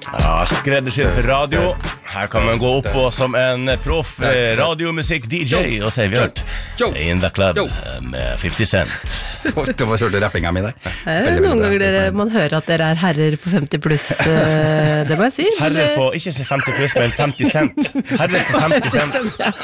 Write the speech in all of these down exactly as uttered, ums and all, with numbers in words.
Ja, skreddersydd for radio. Her kan man gå opp og som en proff radiomusikk-D J og si vi hørt In the Club med fifty cent. Det var kjørt rappinga mi der. Veldig, Noen ganger dere, man hører at dere er herrer på femti pluss, det må jeg si. Herrer på, ikke si femti pluss, men femti cent. Herrer på femti cent.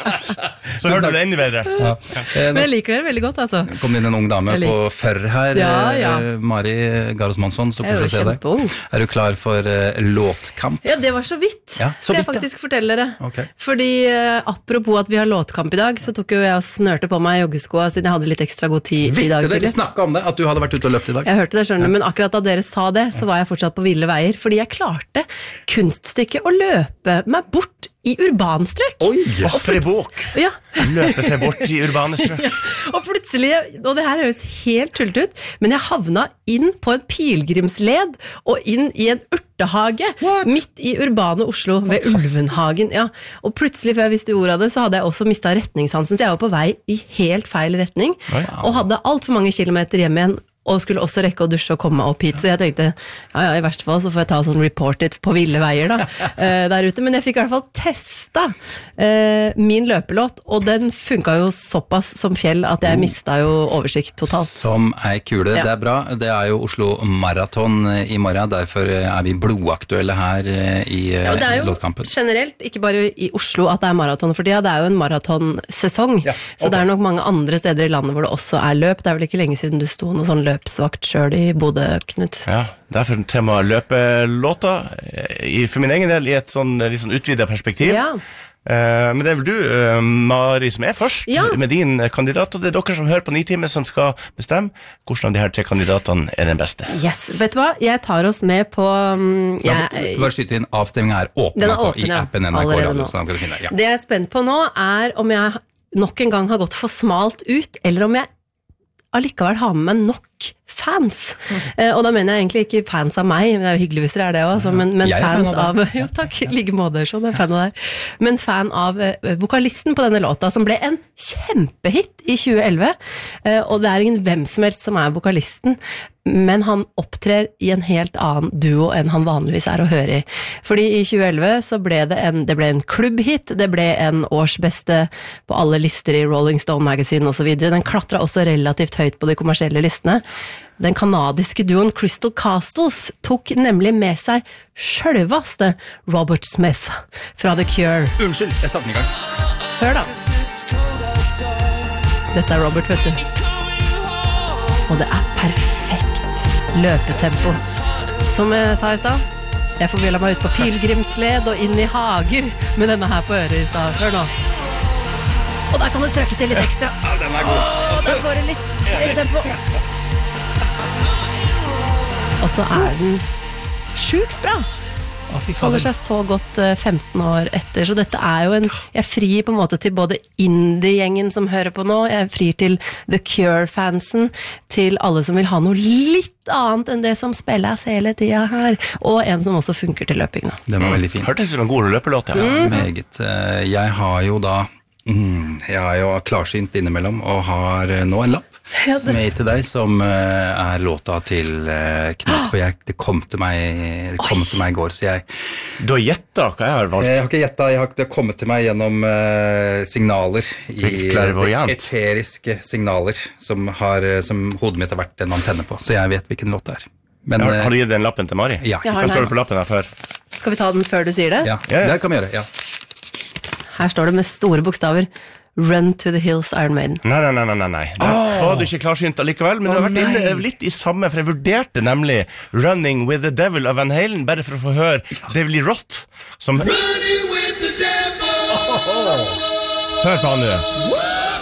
Så hører du det enda bedre. Ja. Men jeg liker dere veldig godt, altså. Kom inn en ung dame på førr her, ja, ja. Mari Garos Monsson, så kanskje se deg. Er du klar for uh, låtkamp? Ja, det var så vidt. Ja, så Skal jeg vidt, faktisk ja. fortelle dere. Okay. Fordi uh, apropos at vi har låtkamp i dag, så tok jo jeg og snørte på meg joggeskoa siden jeg hadde litt ekstra god tid Visste i dag. Visste dere snakket om det, at du hadde vært ute og løpt i dag? Jeg hørte det, skjønner du, ja. Men akkurat da dere sa det, så var jeg fortsatt på ville veier, fordi jeg klarte kunststykket å løpe meg bort i urbanstrøk. Oi, ja. Og for en bok. Ja. Løpe seg bort i urbane strøk. Ja. Og plutselig, og det her høres helt tullet ut, men jeg havna inn på en pilgrimsled og inn i en urtehage What? Midt i urbane Oslo ved Ulvenhagen. Ja. Og plutselig, før jeg visste ordet av det, så hadde jeg også mistet retningssansen, så jeg var på vei i helt feil retning, wow. Og hadde alt for mange kilometer hjem igjen, og skulle også rekke å dusje og komme meg opp hit, så jeg tenkte, ja, ja, i verste fall så får jeg ta sånn report it på ville veier da, uh, der ute, men jeg fikk i hvert fall testa uh, min løpelåt, og den funket jo såpass som fjell at jeg mistet jo oversikt totalt. Som ei kule, ja. Det er bra, det er jo Oslo Marathon i morgen, derfor er vi blodaktuelle her i ja, det er jo låtkampen. Generelt, ikke bare i Oslo at det er maraton for tida, det er jo en maratonsesong, ja, okay. Så det er nok mange andre steder i landet hvor det også er løp, det er vel ikke lenge siden du sto noe sånn løpsvakt selv i Bodø, Knut. Ja, derfor tema løpelåta, for min egen del i et sånn, litt sånn utvidet perspektiv. Ja. Uh, men det er vel du, uh, Mari, som er først ja. Med din kandidat, og det er dere som hører på Nitime som skal bestemme hvordan av de her tre kandidatene er den beste. Yes, vet du hva? Jeg tar oss med på... Um, jeg, Bare skyter inn, avstemningen er åpen, er altså, åpen, i ja. appen N R K Radio. Så kan du finne, ja. Det jeg er spent på nå er om jeg nok en gang har gått for smalt ut, eller om jeg allikevel har med meg nok fans. Mm. Eh, og da mener jeg egentlig ikke fans av meg, det er jo hyggelig hvis dere er det også, men, men fans fan av, av jo takk, like måte, sånn, jeg er fan av deg. Men fan av eh, vokalisten på denne låta, som ble en kjempehit i tjue elleve, eh, og det er ingen hvem som helst som er vokalisten, men han opptrer i en helt annen duo enn han vanligvis er å høre i. Fordi i tjue elleve så ble det en, det ble en klubbhit, det ble en årsbeste på alle lister i Rolling Stone Magazine og så videre. Den klatret også relativt høyt på de kommersielle listene. Den kanadiske duoen Crystal Castles tok nemlig med seg selveste Robert Smith fra The Cure. Unnskyld, jeg satte den i gang. Hør da. Dette er Robert, vet du. Og det er perfekt løpetempo. Som jeg sa i sted, jeg forvilla meg ut på pilgrimsled og inn i hager med denne her på øret i sted. Hør nå. Og der kan du trykke til litt ekstra. Ja, den er god. Åh, der får du litt høyere tempo. Og så er den sjukt bra. Holder seg så godt femten år etter, så dette er jo en, jeg frir på en måte til både indie-gjengen som hører på nå, jeg frir til The Cure-fansen, til alle som vil ha noe litt annet enn det som spilles hele tiden her, og en som også funker til løping da. Det var veldig fint. Hørtes som en god løpelåt, ja. Ja, meget. Jeg har jo da, mm, jeg er jo klarsynt innimellom, og har nå en lapp. Ja, som er til deg, som uh, er låta til uh, Knut, for jeg, det kom til meg det kom til meg i går, så jeg Du har gjettet hva jeg har valgt? Jeg har ikke gjettet, jeg har, det har kommet til meg gjennom uh, signaler i eteriske signaler som, har, som hodet mitt har vært en antenne på, så jeg vet hvilken låt det er. Men, har, har du gitt den lappen til Mari? Ja. Hva står det på lappen her før? Skal vi ta den før du sier det? Ja, ja, ja. Det kan vi gjøre, ja. Her står det med store bokstaver Run to the Hills, Iron Maiden. Nei, nei, nei, nei, nei. Da oh. var du ikke klarsynt allikevel, men oh, du har vært inne litt i samme, for jeg vurderte nemlig Running with the Devil av Van Halen, bare for å få høre David Lee Roth, som Running with the Devil! Oh, oh. Hør på han nu.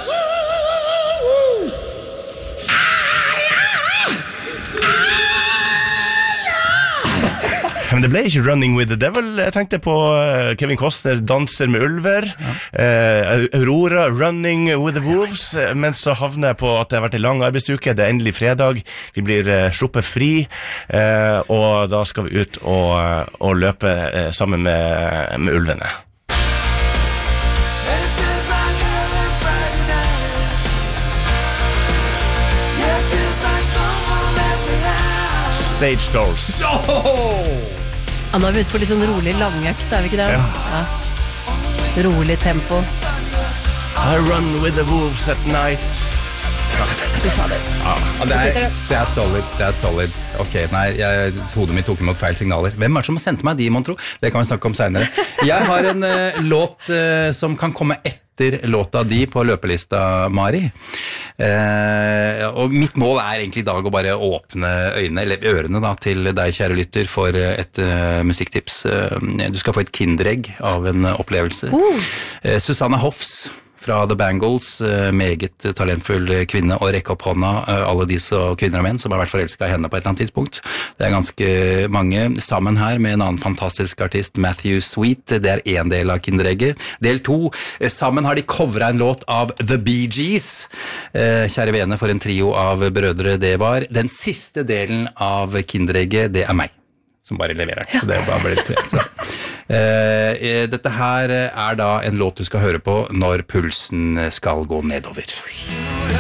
Men det ble ikke Running with the Devil. Jeg tenkte på Kevin Costner, Danser med ulver, ja. eh, Aurora, Running with the Wolves, men så havner jeg på at det har vært en lang arbeidsuke, det er endelig fredag, vi blir eh, sluppet fri, eh, og da skal vi ut og, og løpe eh, sammen med, med ulvene. Stage Doors. Oh! Ja, nå er vi ute på litt sånn rolig langøkt, er vi ikke det? Ja. Ja. Rolig tempo. I run with the wolves at night. Du sa det. Ja, det, er, det er solid, det er solid. Ok, nei, jeg, hodet mitt tok imot feil signaler. Hvem er det som har sendt meg de, mon tro? Det kan vi snakke om senere. Jeg har en uh, låt uh, som kan komme etter låta di på løpelista, Mari. Uh, og mitt mål er egentlig i dag å bare åpne øynene, eller ørene da, til deg, kjære lytter, for et uh, musikktips. Uh, du skal få et kinderegg av en uh, opplevelse. Uh. Uh, Susanne Hoffs fra The Bangles, meget talentfull kvinne, og rekke opp hånda alle de så kvinner og menn som har vært forelsket i henne på et eller annet tidspunkt. Det er ganske mange sammen her med en annen fantastisk artist, Matthew Sweet. Det er en del av kinderegget. Del to, sammen har de covret en låt av The Bee Gees. Kjære vene, for en trio av brødre det var. Den siste delen av kinderegget, det er meg som bare leverer. Så det er bare blitt trett, så. Uh, dette her er da en låt du skal høre på når pulsen skal gå nedover.